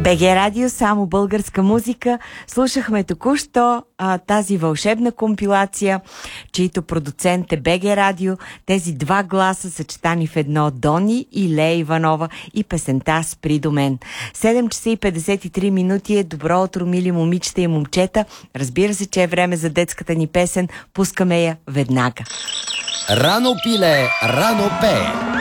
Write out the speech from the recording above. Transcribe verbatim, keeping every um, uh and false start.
БГ Радио, само българска музика. Слушахме току-що а, тази вълшебна компилация, чийто продуцент е БГ Радио. Тези два гласа съчетани в едно, Дони и Лея Иванова, и песента "Спри до мен". седем часа и петдесет и три минути е. Добро утро, мили момичета и момчета. Разбира се, че е време за детската ни песен. Пускаме я веднага. Рано пиле, рано пее.